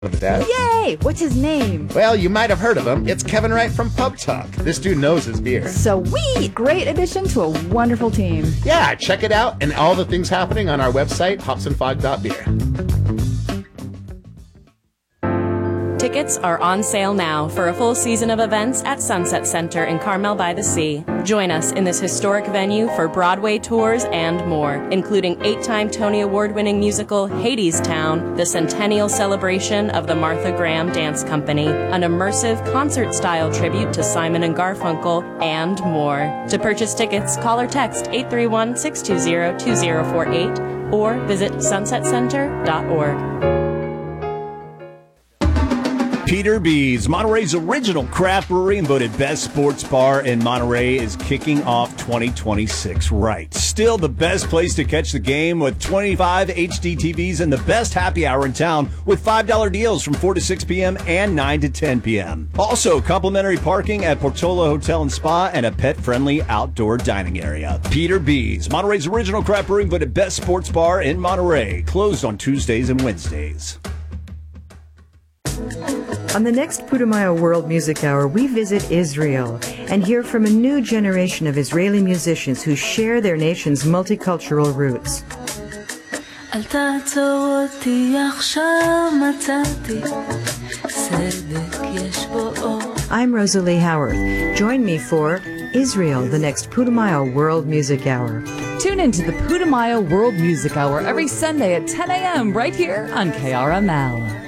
of that. Yay! What's his name? Well, you might have heard of him. It's Kevin Wright from Pub Talk. This dude knows his beer. Sweet! Great addition to a wonderful team. Yeah, check it out and all the things happening on our website, hopsandfog.beer. Tickets are on sale now for a full season of events at Sunset Center in Carmel by the Sea. Join us in this historic venue for Broadway tours and more, including 8-time Tony Award-winning musical Hadestown, the centennial celebration of the Martha Graham Dance Company, an immersive concert-style tribute to Simon and Garfunkel, and more. To purchase tickets, call or text 831-620-2048 or visit sunsetcenter.org. Peter B's, Monterey's original craft brewery and voted best sports bar in Monterey, is kicking off 2026 right. Still the best place to catch the game with 25 HD TVs and the best happy hour in town with $5 deals from 4 to 6 p.m. and 9 to 10 p.m. Also, complimentary parking at Portola Hotel and Spa and a pet-friendly outdoor dining area. Peter B's, Monterey's original craft brewery and voted best sports bar in Monterey. Closed on Tuesdays and Wednesdays. On the next Putumayo World Music Hour, we visit Israel and hear from a new generation of Israeli musicians who share their nation's multicultural roots. I'm Rosalie Howarth. Join me for Israel, the next Putumayo World Music Hour. Tune into the Putumayo World Music Hour every Sunday at 10 a.m. right here on KRML.